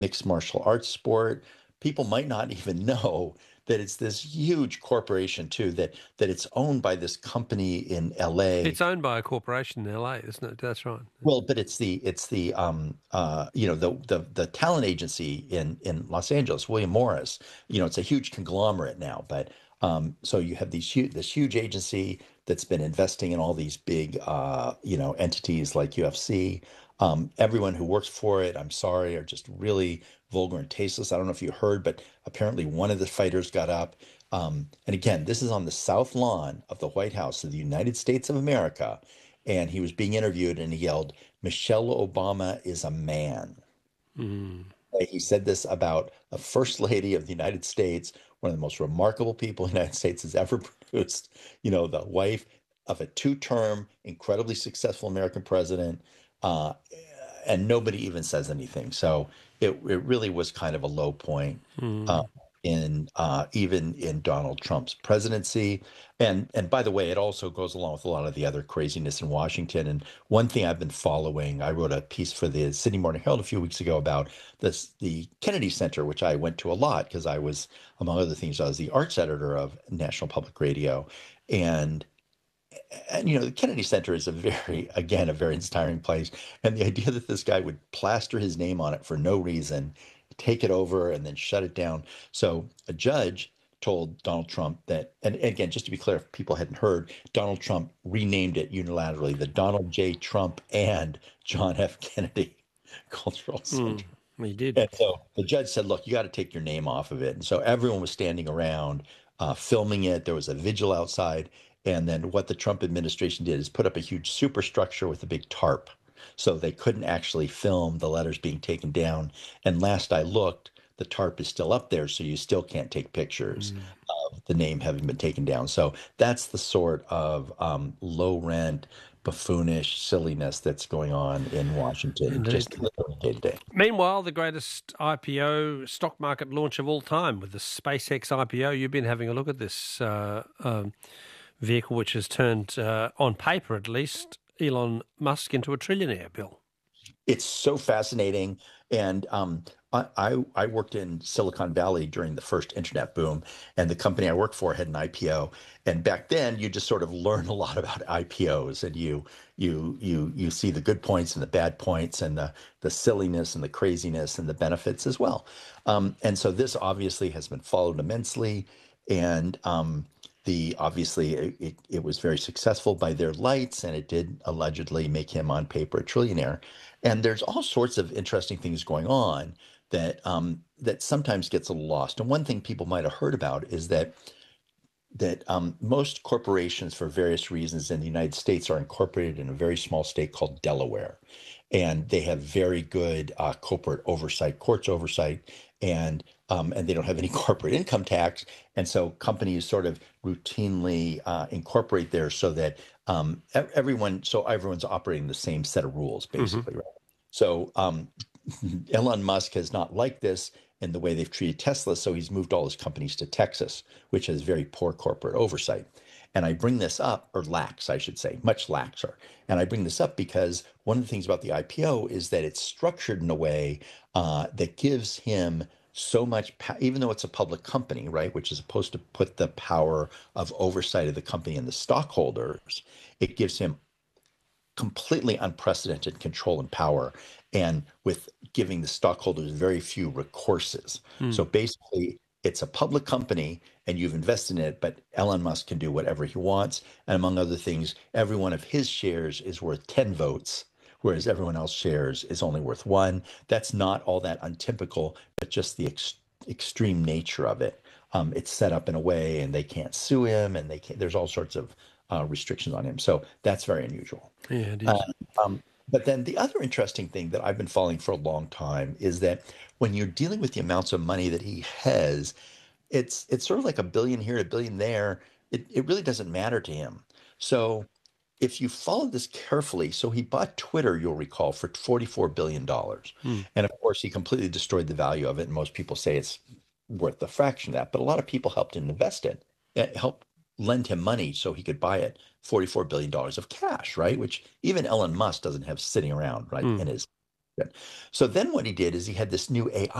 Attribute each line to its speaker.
Speaker 1: mixed martial arts sport. People might not even know that it's this huge corporation too, that it's owned by this company in LA.
Speaker 2: It's owned by a corporation in LA, isn't it? That's right.
Speaker 1: Well, but it's the talent agency in Los Angeles, William Morris. It's a huge conglomerate now, but so you have this huge agency that's been investing in all these big entities like UFC. Everyone who works for it, I'm sorry, are just really vulgar and tasteless. I don't know if you heard, but apparently one of the fighters got up. And again, this is on the South Lawn of the White House of the United States of America, and he was being interviewed and he yelled, "Michelle Obama is a man."
Speaker 2: Mm.
Speaker 1: He said this about a first lady of the United States, one of the most remarkable people the United States has ever produced, the wife of a two-term, incredibly successful American president, uh, and nobody even says anything. So it really was kind of a low point uh,
Speaker 2: Mm.
Speaker 1: in even in Donald Trump's presidency. And by the way, it also goes along with a lot of the other craziness in Washington. And one thing I've been following, I wrote a piece for the Sydney Morning Herald a few weeks ago about the Kennedy Center, which I went to a lot because I was, among other things, I was the arts editor of National Public Radio. And the Kennedy Center is again, a very inspiring place. And the idea that this guy would plaster his name on it for no reason, take it over, and then shut it down. So a judge told Donald Trump that, and again, just to be clear, if people hadn't heard, Donald Trump renamed it unilaterally the Donald J. Trump and John F. Kennedy Cultural
Speaker 2: Mm.
Speaker 1: Center.
Speaker 2: He did.
Speaker 1: And so the judge said, look, you got to take your name off of it. And so everyone was standing around filming it. There was a vigil outside. And then what the Trump administration did is put up a huge superstructure with a big tarp. So they couldn't actually film the letters being taken down. And last I looked, the tarp is still up there. So you still can't take pictures
Speaker 2: Mm.
Speaker 1: of the name having been taken down. So that's the sort of low rent, buffoonish silliness that's going on in Washington,
Speaker 2: Indeed.
Speaker 1: just literally day to day.
Speaker 2: Meanwhile, the greatest IPO stock market launch of all time with the SpaceX IPO. You've been having a look at this vehicle, which has turned, on paper at least, Elon Musk into a trillionaire, Bill.
Speaker 1: It's so fascinating. And I worked in Silicon Valley during the first internet boom, and the company I worked for had an IPO. And back then, you just sort of learn a lot about IPOs, and you see the good points and the bad points, and the silliness and the craziness and the benefits as well. And so this obviously has been followed immensely, and the obviously it was very successful by their lights, and it did allegedly make him on paper a trillionaire. And there's all sorts of interesting things going on that sometimes gets a little lost. And one thing people might have heard about is that most corporations, for various reasons in the United States, are incorporated in a very small state called Delaware, and they have very good corporate oversight, courts oversight, and they don't have any corporate income tax, and so companies sort of routinely incorporate there so that everyone's operating the same set of rules,
Speaker 2: Hmm.
Speaker 1: basically, right? So Elon Musk has not liked this in the way they've treated Tesla, so he's moved all his companies to Texas, which has very poor corporate oversight. And I bring this up, or lax, I should say, much laxer. And I bring this up because one of the things about the IPO is that it's structured in a way that gives him so much, even though it's a public company, right, which is supposed to put the power of oversight of the company in the stockholders, it gives him completely unprecedented control and power, and with giving the stockholders very few recourses.
Speaker 2: Mm.
Speaker 1: So basically, it's a public company and you've invested in it, but Elon Musk can do whatever he wants. And among other things, every one of his shares is worth 10 votes, whereas everyone else's shares is only worth one. That's not all that untypical, but just the extreme nature of it. It's set up in a way, and they can't sue him, and they can't. There's all sorts of restrictions on him. So that's very unusual.
Speaker 2: Yeah, it
Speaker 1: Uh,
Speaker 2: is.
Speaker 1: but then the other interesting thing that I've been following for a long time is that when you're dealing with the amounts of money that he has, it's sort of like a billion here, a billion there. It really doesn't matter to him. So if you follow this carefully, so he bought Twitter, you'll recall, for $44 billion. Dollars.
Speaker 2: Mm.
Speaker 1: And of course, he completely destroyed the value of it. And most people say it's worth a fraction of that. But a lot of people helped him invest it, helped lend him money so he could buy it, $44 billion of cash, right? Which even Elon Musk doesn't have sitting around, right, in
Speaker 2: Mm.
Speaker 1: his Good. So then what he did is he had this new AI